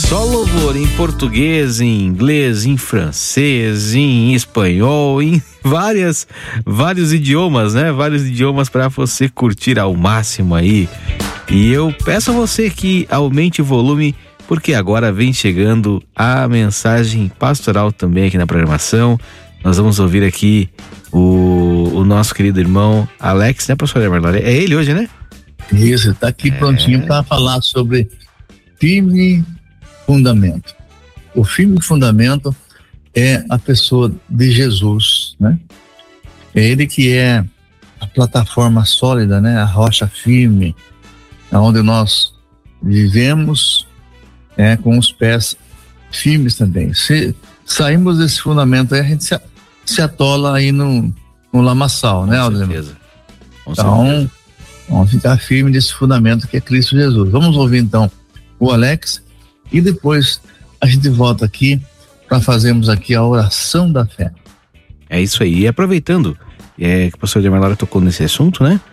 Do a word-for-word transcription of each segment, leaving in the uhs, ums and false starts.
Só louvor em português, em inglês, em francês, em espanhol, em várias, vários idiomas, né? Vários idiomas para você curtir ao máximo aí. E eu peço a você que aumente o volume, porque agora vem chegando a mensagem pastoral também aqui na programação. Nós vamos ouvir aqui o, o nosso querido irmão Alex, né, pastor Emerson? É ele hoje, né? Isso, tá aqui é... prontinho para falar sobre firme fundamento. O firme fundamento é a pessoa de Jesus, né? É ele que é a plataforma sólida, né? A rocha firme, onde nós vivemos, é, com os pés firmes também. Se saímos desse fundamento aí, a gente se, se atola aí no, no lamaçal, né, Aldemir? Com certeza. Com então, certeza. Vamos ficar firme nesse fundamento que é Cristo Jesus. Vamos ouvir então o Alex e depois a gente volta aqui para fazermos aqui a oração da fé. É isso aí. E aproveitando é, que o pastor Demarlara tocou nesse assunto, né?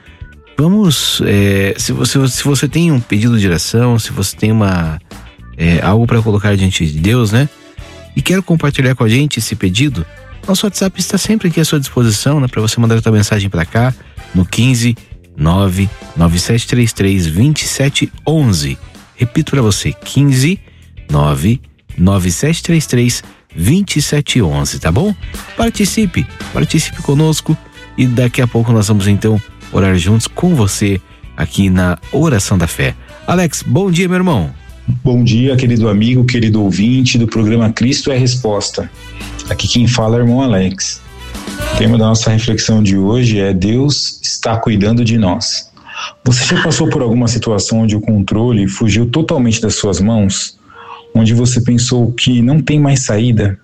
Vamos, é, se, você, se você tem um pedido de oração, se você tem uma é, algo para colocar diante de Deus, né? E quer compartilhar com a gente esse pedido, nosso WhatsApp está sempre aqui à sua disposição, né? Para você mandar a sua mensagem para cá no quinze nove nove sete três três dois sete um um. Repito para você, quinze nove nove sete três três dois sete um um, tá bom? Participe, participe conosco e daqui a pouco nós vamos então orar juntos com você aqui na Oração da Fé. Alex, bom dia, meu irmão. Bom dia, querido amigo, querido ouvinte do programa Cristo é Resposta. Aqui quem fala é o irmão Alex. O tema da nossa reflexão de hoje é Deus está cuidando de nós. Você já passou por alguma situação onde o controle fugiu totalmente das suas mãos? Onde você pensou que não tem mais saída?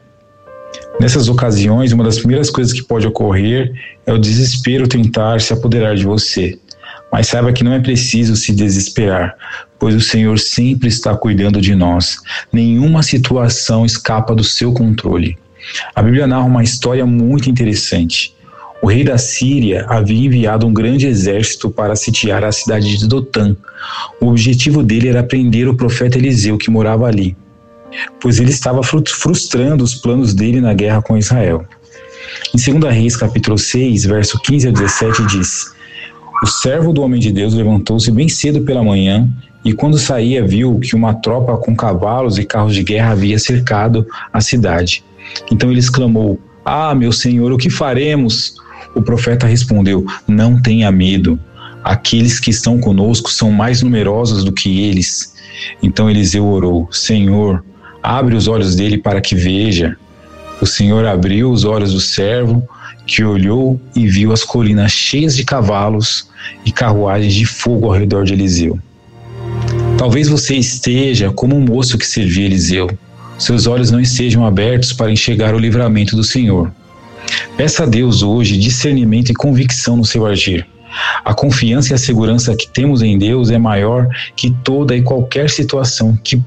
Nessas ocasiões, uma das primeiras coisas que pode ocorrer é o desespero tentar se apoderar de você. Mas saiba que não é preciso se desesperar, pois o Senhor sempre está cuidando de nós. Nenhuma situação escapa do seu controle. A Bíblia narra uma história muito interessante. O rei da Síria havia enviado um grande exército para sitiar a cidade de Dotã. O objetivo dele era prender o profeta Eliseu, que morava ali, pois ele estava frustrando os planos dele na guerra com Israel. Em segunda Reis, capítulo seis, verso quinze a dezessete, diz: O servo do homem de Deus levantou-se bem cedo pela manhã e, quando saía, viu que uma tropa com cavalos e carros de guerra havia cercado a cidade. Então ele exclamou: Ah, meu senhor, o que faremos? O profeta respondeu: Não tenha medo. Aqueles que estão conosco são mais numerosos do que eles. Então Eliseu orou: Senhor, abre os olhos dele para que veja. O Senhor abriu os olhos do servo, que olhou e viu as colinas cheias de cavalos e carruagens de fogo ao redor de Eliseu. Talvez você esteja como um moço que servia Eliseu. Seus olhos não estejam abertos para enxergar o livramento do Senhor. Peça a Deus hoje discernimento e convicção no seu agir. A confiança e a segurança que temos em Deus é maior que toda e qualquer situação que